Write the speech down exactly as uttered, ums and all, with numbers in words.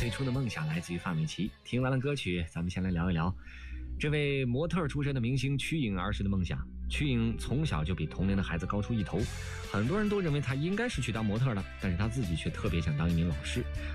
最初的梦想来自于范玮琪。听完了歌曲，咱们先来聊一聊这位模特出身的明星瞿颖儿时的梦想。瞿颖从小就比同龄的孩子高出一头，很多人都认为她应该是去当模特的，但是她自己却特别想当一名老师。